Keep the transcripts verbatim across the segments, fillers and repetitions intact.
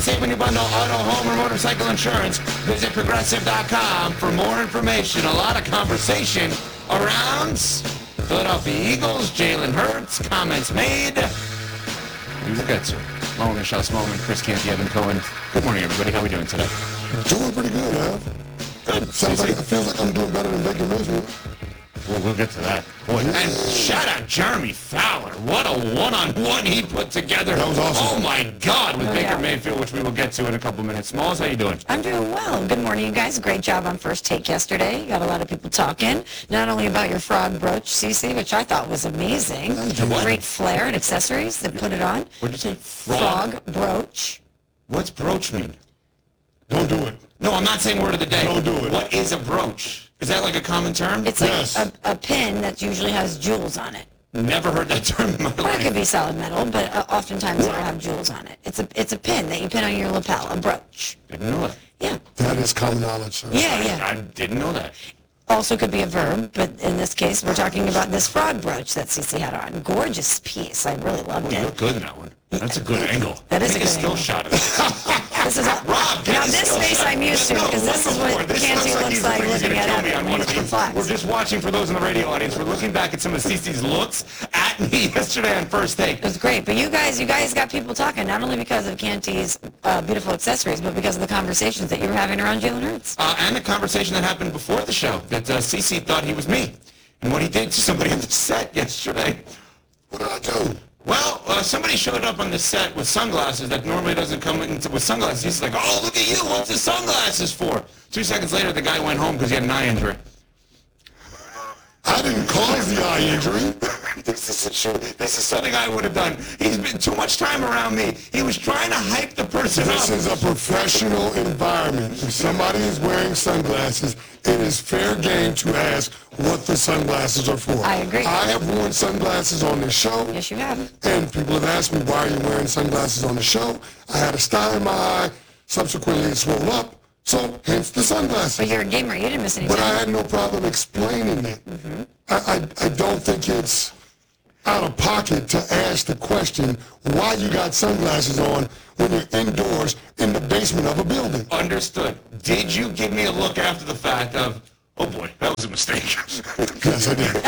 save when you bundle auto, home, or motorcycle insurance. Visit Progressive dot com for more information. A lot of conversation around Philadelphia Eagles, Jalen Hurts, comments made. We'll get to it. Mo, Michelle Smallman, Chris Canty, Evan Cohen. Good morning, everybody. How are we doing today? Doing pretty good, Al. Good. Sounds like, it feels like I'm doing better than Baker Mayfield. Well, we'll get to that. Boy, and shout out Jeremy Fowler. What a one-on-one he put together. That was awesome. Oh, my God, with Oh, Baker yeah. Mayfield, which we will get to in a couple minutes. Smalls, how you doing? I'm doing well. Good morning, you guys. Great job on First Take yesterday. Got a lot of people talking, not only about your frog brooch, Cece, which I thought was amazing. What? Great flair and accessories that put it on. What did you say? Frog, frog brooch. What's brooch mean? Don't do it. No, I'm not saying word of the day. Don't do it. What is a brooch? Is that like a common term? It's like Yes. a, a pin that usually has jewels on it. Never heard that term in my Or it could life. be solid metal, but uh, oftentimes it'll have jewels on it. It's a it's a pin that you pin on your lapel, a brooch. Didn't know that. Yeah. That is common knowledge, sir. Yeah, yeah. I didn't know that. Also could be a verb, but in this case, we're talking about this frog brooch that Cece had on. Gorgeous piece. I really loved You it. look good in that one. That's a good angle. That is Take a good still angle. shot of it. This is all, Rob, get now a this still face shot. I'm used to, No, because this is before. what This Canty looks looks he's like he's looking gonna at kill me on Evan one when of he's these. flags. We're just watching, for those in the radio audience, we're looking back at some of Cece's looks at me yesterday on First Take. It was great, but you guys, you guys got people talking, not only because of Canty's uh, beautiful accessories, but because of the conversations that you were having around Jalen Hurts. Uh, and the conversation that happened before the show, that uh, Cece thought he was me. And what he did to somebody on the set yesterday. What did I do? Well, uh, somebody showed up on the set with sunglasses that normally doesn't come in with sunglasses. He's like, oh, look at you. What's the sunglasses for? Two seconds later, the guy went home because he had an eye injury. I didn't cause the eye injury. This is a true. This is something I would have done. He's been too much time around me. He was trying to hype the person This up. is a professional environment. If somebody is wearing sunglasses, it is fair game to ask what the sunglasses are for. I agree. I have worn sunglasses on this show. Yes, you have. And people have asked me, why are you wearing sunglasses on the show? I had a sty in my eye. Subsequently, it swelled up. So, hence the sunglasses. But you're a gamer. You didn't miss any But I time. had no problem explaining it. I, I, I don't think it's out of pocket to ask the question why you got sunglasses on when you're indoors in the basement of a building. Understood. Did you give me a look after the fact of, oh boy, that was a mistake? Yes, I did.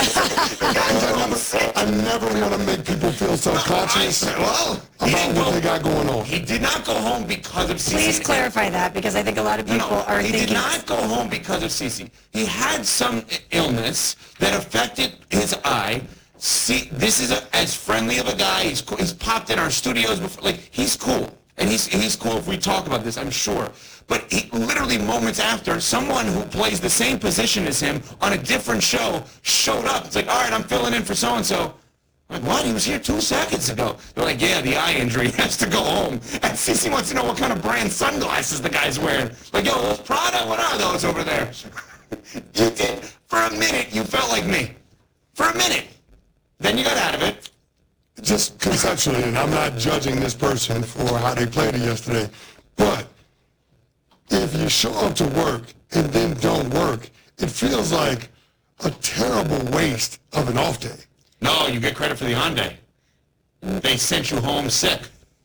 I never, I never want to make people feel self-conscious I- well, he about didn't what go- they got going on. He did not go home because of Cece. Please clarify that, because I think a lot of No, people no, are he thinking... did not go home because of Cece. He had some i- illness that affected his eye. See, this is a, as friendly of a guy. He's cool. He's popped in our studios before. Like, he's cool. And he's he's cool if we talk about this, I'm sure. But he, literally moments after, someone who plays the same position as him on a different show showed up. It's like, all right, I'm filling in for so-and-so. I'm like, what? He was here two seconds ago. They're like, yeah, the eye injury. He has to go home. And Cece wants to know what kind of brand sunglasses the guy's wearing. Like, yo, those Prada? What are those over there? You did. For a minute, you felt like me. For a minute. Then you got out of it. Just conceptually, and I'm not judging this person for how they played it yesterday, but if you show up to work and then don't work, it feels like a terrible waste of an off day. No, you get credit for the on day. They sent you home sick.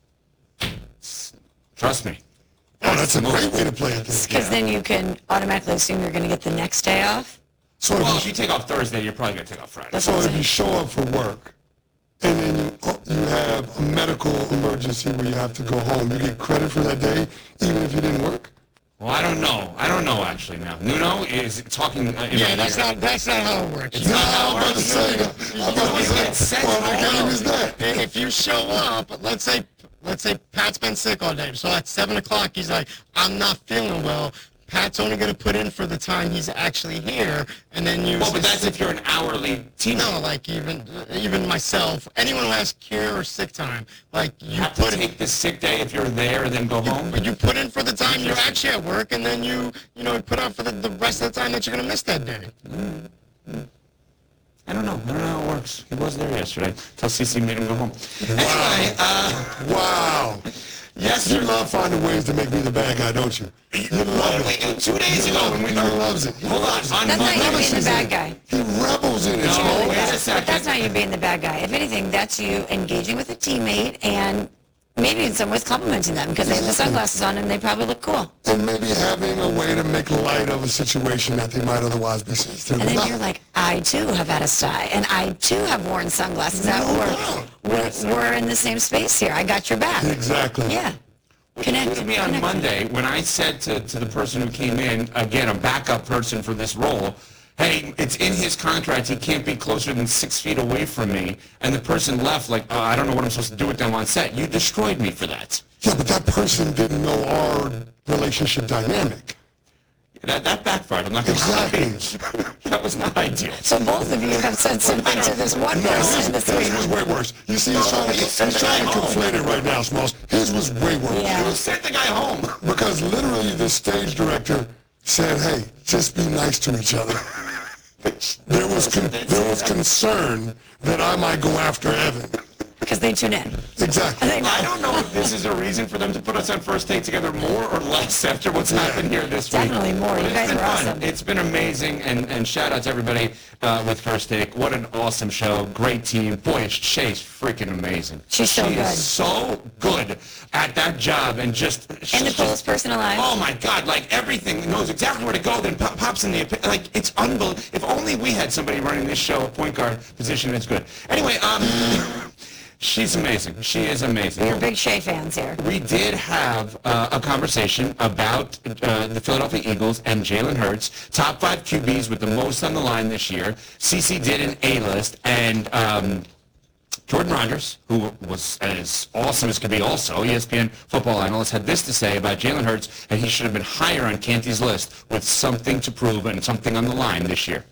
Trust me. Oh, that's a great way to play it. then. Because then you can automatically assume you're going to get the next day off. So Well, if if you, you take off Thursday, you're probably going to take off Friday. That's so what I'm if you saying. show up for work and then you, oh, you have a medical emergency where you have to go home, you get credit for that day even if you didn't work? Well, I don't know. I don't know, actually, now. Nuno is talking... Uh, in Yeah, my that's ear. not that's not how it works. It's not how I'm it about to works. say, I'm about to You get say, sent well, what home. game is that? If you show up, let's say let's say Pat's been sick all day, so at seven o'clock he's like, I'm not feeling well. Pat's only going to put in for the time he's actually here, and then you. Well, but that's if you're an hourly team. No, like even even myself, anyone who has cure or sick time, like You you have to put in, take the sick day if you're there and then go home. but you put in for the time you're actually at work, and then you you know put out for the, the rest of the time that you're going to miss that day. I don't know. I don't know how it works. He was there yesterday. Till Cece made him go home. Anyway, uh, Wow. yes, You sir. love finding ways to make me the bad guy, don't you? You What love did we it. do two days ago when we He loves it. He Hold on. loves it. On That's not Monday, you being the Relishes bad it. guy. He rebels in it, No, Smoke. wait a But second. that's not you being the bad guy. If anything, that's you engaging with a teammate and maybe in some ways complimenting them because they have the sunglasses on and they probably look cool. And maybe having a way to make light of a situation that they might otherwise be seeing. And then you're like, I too have had a sty, and I too have worn sunglasses that No were, we're, we're in the same space here. I got your back. Exactly. Yeah. Which Connect included me on connect. Monday when I said to, to the person who came in, again, a backup person for this role, hey, it's in his contract, he can't be closer than six feet away from me. And the person left like, oh, I don't know what I'm supposed to do with them on set. You destroyed me for that. Yeah, but that person didn't know our relationship dynamic. That, that backfired, I'm not going to Exactly. lie. That was not ideal. So both of you have said something to this one No, his, person this his week. was way worse. You see, he's trying to, you he's sent the trying to guy home. conflate it right now, Smalls. His was way worse. Yeah. You sent the guy home. Because literally the stage director said, hey, just be nice to each other. There was con- there was concern that I might go after Evan. Because they tune in. Exactly. They know. I don't know if this is a reason for them to put us on First Take together more or less after what's happened here this week. Definitely more. But You it's guys been were fun. awesome. It's been amazing, and, and shout out to everybody uh, with First Take. What an awesome show. Great team. Boy, is Shay's freaking amazing. She's so she good. is so good at that job and just... And the she's coolest just- person alive. Oh my God, like everything, knows exactly where to go, then pop, pops in the, like, it's unbelievable. If only we had somebody running this show, a point guard position, it's good. Anyway, um, she's amazing. She is amazing. We're big Shea fans here. We did have uh, a conversation about uh, the Philadelphia Eagles and Jalen Hurts, top five Q Bs with the most on the line this year. Cece did an A-list, and um, Jordan Rogers, who was as awesome as could be also, E S P N football analyst, had this to say about Jalen Hurts, and he should have been higher on Canty's list with something to prove and something on the line this year.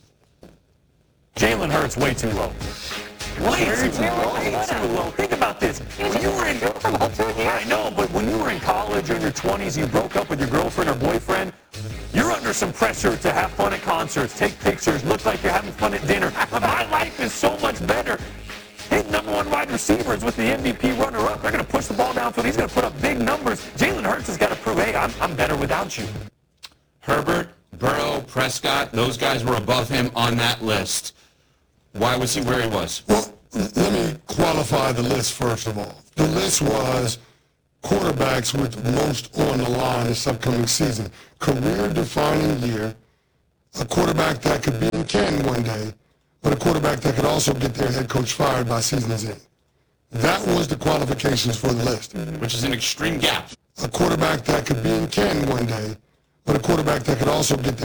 Jalen Hurts way too low. Way too low. Way too low. Think about this. When you were in, I know, but when you were in college or in your twenties, you broke up with your girlfriend or boyfriend, you're under some pressure to have fun at concerts, take pictures, look like you're having fun at dinner. My life is so much better. His number one wide receiver is with the M V P runner-up. They're going to push the ball downfield. He's going to put up big numbers. Jalen Hurts has got to prove, hey, I'm, I'm better without you. Herbert, Burrow, Prescott, those guys were above him on that list. Why was he where he was? Well, let me qualify the list first of all. The list was quarterbacks with most on the line this upcoming season. Career-defining year, a quarterback that could be in Canton one day, but a quarterback that could also get their head coach fired by season's end. That was the qualifications for the list. Which is an extreme gap. A quarterback that could be in Canton one day, but a quarterback that could also get their